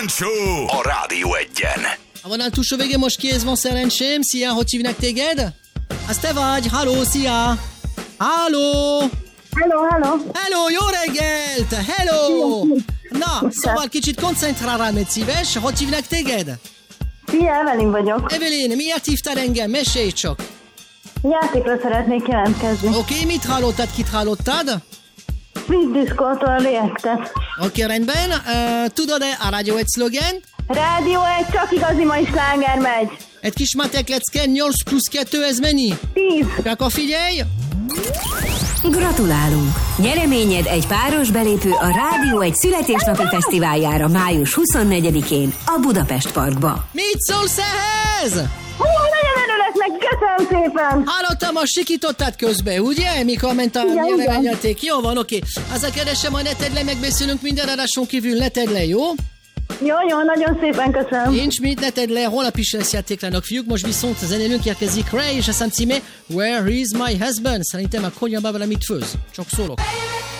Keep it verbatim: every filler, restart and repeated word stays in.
Show a Rádió Egyen. A vonal túlsó végén most ki ez van, szerencsém. Szia, hogy hívnak téged? Az te vagy, halló, szia! Halló! Hello, hello! Hello, jó reggelt! Hello! Na, szóval kicsit koncentrál rám, egy szíves. Hogy hívnak téged? Szia, Evelyn vagyok. Evelyn, miért hívtál engem? Mesélj csak! Játékra szeretnék jelentkezni. Oké, okay, mit hallottad, kit hallottad? Sweet Disco-tól Reactet. Oké, okay, rendben. Uh, tudod-e a Rádió egy szlogen? Rádió egy, csak igazi mai sláger megy. Egy kis matek lecke, nyolc plusz kettő, ez mennyi? tíz. Akkor figyelj! Gratulálunk! Nyereményed egy páros belépő a Rádió egy születésnapi fesztiváljára május huszonnegyedikén a Budapest Parkba. Mit szólsz ehhez? Hú, nagyon örülök neki, köszönöm szépen! Hallottam, a sikítottad közben, ugye? Mikor ment a nyereményjáték. Jó van, oké. Az a keresem, a ne tedd le, megbeszélünk minden adáson kívül, ne tedd le, jó? Jó, jó, nagyon szépen köszönöm. Nincs mit, ne tedd le, holnap is lesz játéklának, fiúk. Most viszont a zenélünk érkezik Ray, és a szám címe Where is my husband? Szerintem a konyhában valamit főz. Csak szólok.